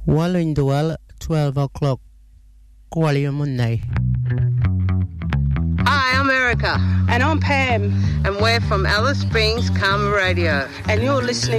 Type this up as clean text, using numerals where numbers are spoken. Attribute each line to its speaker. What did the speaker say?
Speaker 1: Well in the well, 12 o'clock. Qualia Monday.
Speaker 2: Hi, I'm Erica.
Speaker 3: And I'm Pam.
Speaker 2: And we're from Alice Springs Karma Radio.
Speaker 3: And you're listening